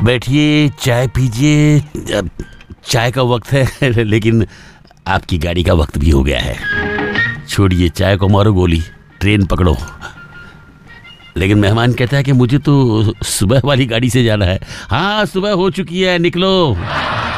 बैठिए, चाय पीजिए। चाय का वक्त है लेकिन आपकी गाड़ी का वक्त भी हो गया है। छोड़िए चाय को, मारो गोली, ट्रेन पकड़ो। लेकिन मेहमान कहता है कि मुझे तो सुबह वाली गाड़ी से जाना है। हाँ, सुबह हो चुकी है, निकलो।